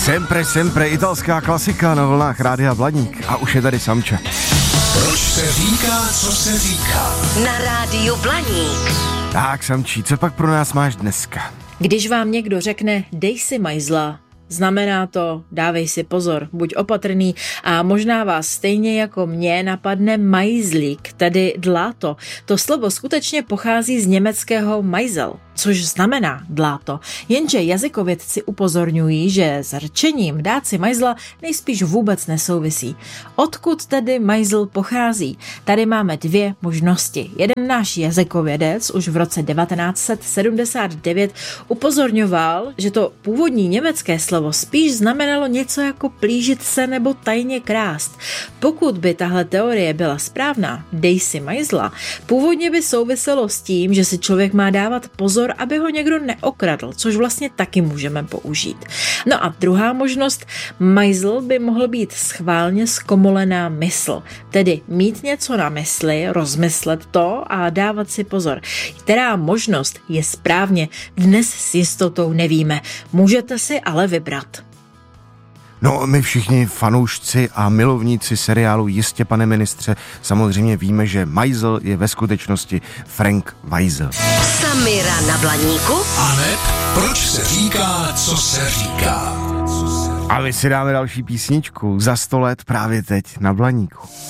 Sempre, italská klasika na vlnách Rádia Blaník. A už je tady Samča. Proč se říká, co se říká? Na Rádiu Blaník. Tak, Samčí, co pak pro nás máš dneska? Když vám někdo řekne, dej si majzla, znamená to, dávej si pozor, buď opatrný a možná vás stejně jako mě napadne majzlík, tedy dláto. To slovo skutečně pochází z německého majzel, což znamená dláto. Jenže jazykovědci upozorňují, že s rčením dát si majzla nejspíš vůbec nesouvisí. Odkud tedy majzl pochází? Tady máme dvě možnosti. Jeden náš jazykovědec už v roce 1979 upozorňoval, že to původní německé slovo spíš znamenalo něco jako plížit se nebo tajně krást. Pokud by tahle teorie byla správná, dej si majzla, původně by souviselo s tím, že si člověk má dávat pozor, aby ho někdo neokradl, což vlastně taky můžeme použít. No a druhá možnost, majzl by mohl být schválně zkomolená mysl, tedy mít něco na mysli, rozmyslet to a dávat si pozor. Která možnost je správně, dnes s jistotou nevíme. Můžete si ale vybrat. No, my všichni fanoušci a milovníci seriálu Jistě, pane ministře, samozřejmě víme, že majzl je ve skutečnosti Frank Weisel. Samira na Blaníku. Aneb, proč se říká, co se říká? A my si dáme další písničku za 100 let právě teď na Blaníku.